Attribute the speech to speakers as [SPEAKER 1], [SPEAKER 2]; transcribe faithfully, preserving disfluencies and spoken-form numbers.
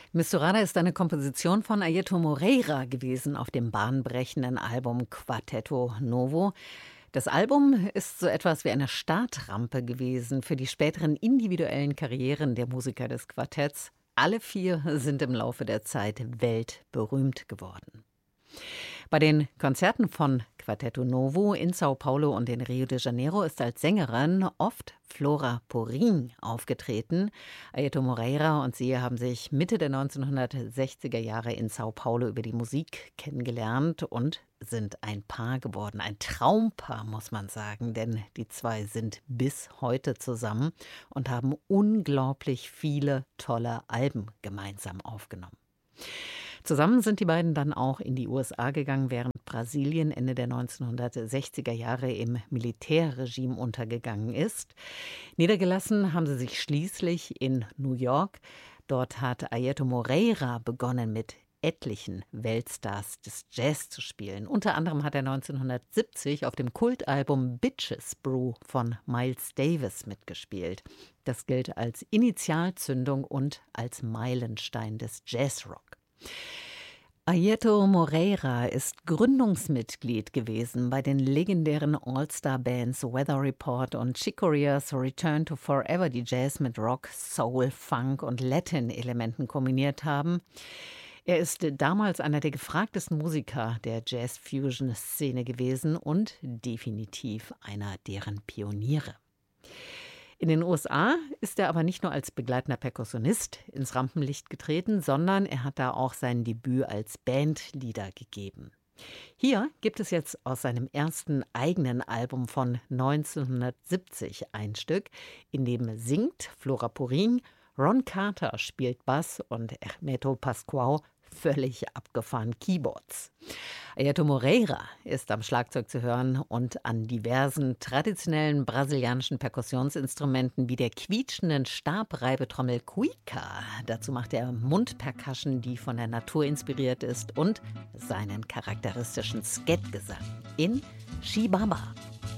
[SPEAKER 1] Misturada ist eine Komposition von Airto Moreira gewesen auf dem bahnbrechenden Album Quarteto Novo. Das Album ist so etwas wie eine Startrampe gewesen für die späteren individuellen Karrieren der Musiker des Quartetts. Alle vier sind im Laufe der Zeit weltberühmt geworden. Bei den Konzerten von Quarteto Novo in Sao Paulo und in Rio de Janeiro ist als Sängerin oft Flora Purim aufgetreten. Airto Moreira und sie haben sich Mitte der neunzehnhundertsechziger Jahre in Sao Paulo über die Musik kennengelernt und sind ein Paar geworden. Ein Traumpaar, muss man sagen, denn die zwei sind bis heute zusammen und haben unglaublich viele tolle Alben gemeinsam aufgenommen. Zusammen sind die beiden dann auch in die U S A gegangen, während Brasilien Ende der neunzehnhundertsechziger Jahre im Militärregime untergegangen ist. Niedergelassen haben sie sich schließlich in New York. Dort hat Airto Moreira begonnen, mit etlichen Weltstars des Jazz zu spielen. Unter anderem hat er neunzehnhundertsiebzig auf dem Kultalbum Bitches Brew von Miles Davis mitgespielt. Das gilt als Initialzündung und als Meilenstein des Jazzrock. Airto Moreira ist Gründungsmitglied gewesen bei den legendären All-Star-Bands Weather Report und Chick Corea's Return to Forever, die Jazz mit Rock, Soul, Funk und Latin-Elementen kombiniert haben. Er ist damals einer der gefragtesten Musiker der Jazz-Fusion-Szene gewesen und definitiv einer deren Pioniere. In den U S A ist er aber nicht nur als begleitender Perkussionist ins Rampenlicht getreten, sondern er hat da auch sein Debüt als Bandleader gegeben. Hier gibt es jetzt aus seinem ersten eigenen Album von neunzehnhundertsiebzig ein Stück, in dem singt Flora Purim, Ron Carter spielt Bass und Hermeto Pascoal völlig abgefahren Keyboards. Airto Moreira ist am Schlagzeug zu hören und an diversen traditionellen brasilianischen Perkussionsinstrumenten wie der quietschenden Stabreibetrommel Cuica. Dazu macht er Mundpercussion, die von der Natur inspiriert ist, und seinen charakteristischen Sket-Gesang in Chibaba.